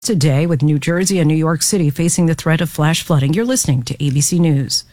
Today, with New Jersey and New York City facing the threat of flash flooding. You're listening to ABC News.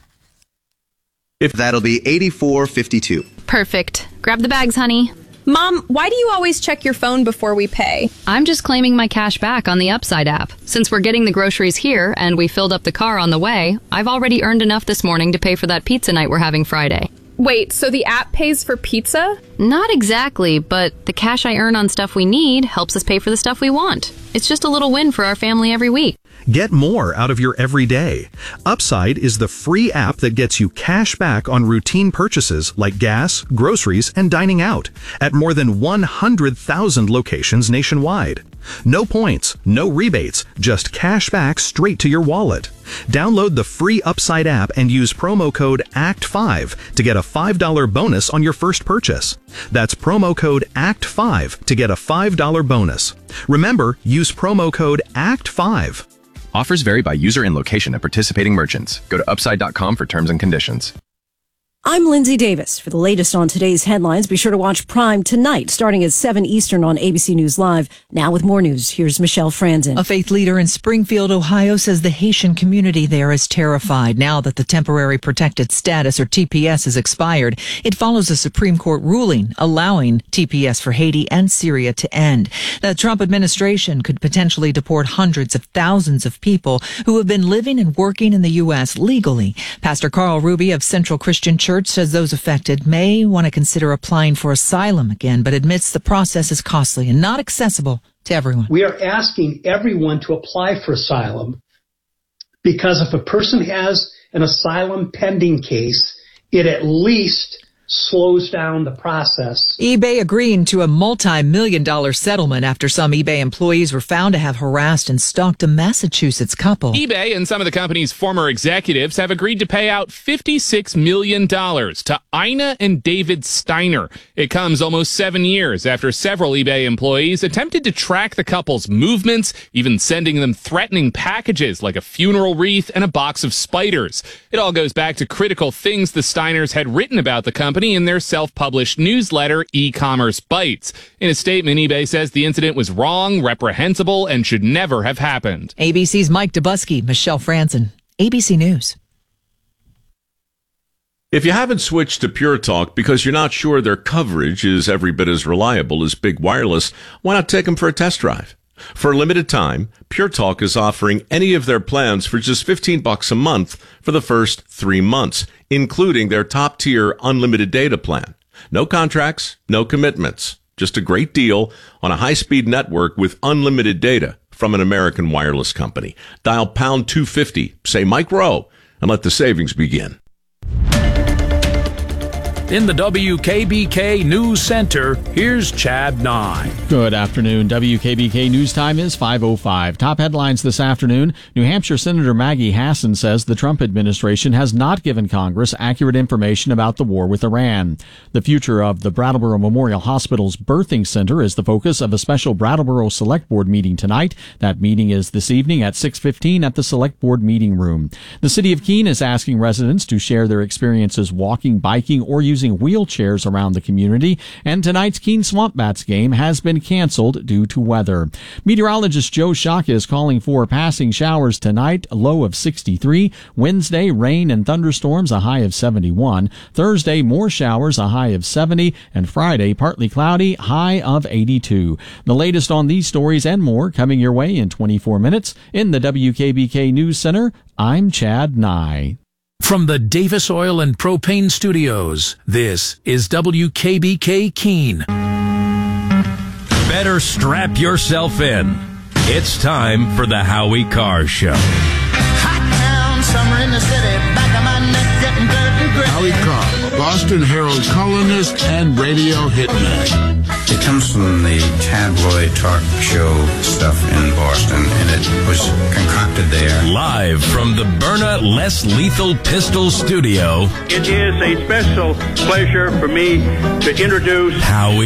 If that'll be 84.52. Perfect. Grab the bags, honey. Mom, why do you always check your phone before we pay? I'm just claiming my cash back on the Upside app. Since we're getting the groceries here and we filled up the car on the way, I've already earned enough this morning to pay for that pizza night we're having Friday. Wait, so the app pays for pizza? Not exactly, but the cash I earn on stuff we need helps us pay for the stuff we want. It's just a little win for our family every week. Get more out of your everyday. Upside is the free app that gets you cash back on routine purchases like gas, groceries, and dining out at more than 100,000 locations nationwide. No points, no rebates, just cash back straight to your wallet. Download the free Upside app and use promo code ACT5 to get a $5 bonus on your first purchase. That's promo code ACT5 to get a $5 bonus. Remember, use promo code ACT5. Offers vary by user and location at participating merchants. Go to upside.com for terms and conditions. I'm Lindsay Davis. For the latest on today's headlines, be sure to watch Prime tonight, starting at 7 Eastern on ABC News Live. Now with more news, here's Michelle Franzen. A faith leader in Springfield, Ohio, says the Haitian community there is terrified now that the Temporary Protected Status, or TPS, has expired. It follows a Supreme Court ruling allowing TPS for Haiti and Syria to end. The Trump administration could potentially deport hundreds of thousands of people who have been living and working in the U.S. legally. Pastor Carl Ruby of Central Christian Church says those affected may want to consider applying for asylum again, but admits the process is costly and not accessible to everyone. We are asking everyone to apply for asylum because if a person has an asylum pending case, it at least slows down the process. eBay agreeing to a multi-million-dollar settlement after some eBay employees were found to have harassed and stalked a Massachusetts couple. eBay and some of the company's former executives have agreed to pay out $56 million to Ina and David Steiner. It comes almost 7 years after several eBay employees attempted to track the couple's movements, even sending them threatening packages like a funeral wreath and a box of spiders. It all goes back to critical things the Steiners had written about the company in their self-published newsletter, E-Commerce Bites. In a statement, eBay says the incident was wrong, reprehensible, and should never have happened. ABC's Mike Dubusky, Michelle Franzen, ABC News. If you haven't switched to Pure Talk because you're not sure their coverage is every bit as reliable as Big Wireless, why not take them for a test drive? For a limited time, Pure Talk is offering any of their plans for just $15 a month for the first 3 months, including their top-tier unlimited data plan. No contracts, no commitments. Just a great deal on a high-speed network with unlimited data from an American wireless company. Dial pound 250, say Mike Rowe, and let the savings begin. In the WKBK News Center, here's Chad Nye. Good afternoon. WKBK News Time is 5:05. Top headlines this afternoon. New Hampshire Senator Maggie Hassan says the Trump administration has not given Congress accurate information about the war with Iran. The future of the Brattleboro Memorial Hospital's birthing center is the focus of a special Brattleboro Select Board meeting tonight. That meeting is this evening at 6:15 at the Select Board meeting room. The city of Keene is asking residents to share their experiences walking, biking, or using wheelchairs around the community, and tonight's Keene Swamp Bats game has been canceled due to weather. Meteorologist Joe Shaka is calling for passing showers tonight, a low of 63. Wednesday, rain and thunderstorms, a high of 71. Thursday, more showers, a high of 70. And Friday, partly cloudy, high of 82. The latest on these stories and more coming your way in 24 minutes. In the WKBK News Center, I'm Chad Nye. From the Davis Oil and Propane Studios, this is WKBK Keene. Better strap yourself in. It's time for the Howie Carr Show. Hot town, summer in the city, back of my neck getting dirt and gritty. Howie Carr, Boston Herald columnist and radio hitman. It comes from the tabloid talk show stuff in Boston, and it was concocted there. Live from the Byrna Less Lethal Pistol Studio. It is a special pleasure for me to introduce Howie